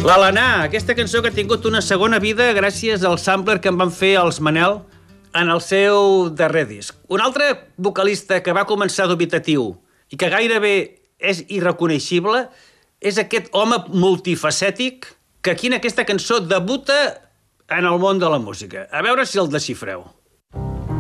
L'Alaná, aquesta cançó que ha tingut una segona vida gràcies al sampler que en van fer els Manel en el seu darrer disc. Un altre vocalista que va començar dubitatiu i que gairebé és irreconeixible és aquest home multifacètic que aquí en aquesta cançó debuta en el món de la música. A veure si el desxifreu.